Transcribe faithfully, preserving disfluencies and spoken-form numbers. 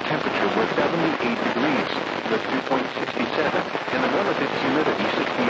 temperature was seventy-eight degrees. The dew point sixty-seven, and the relative humidity sixty.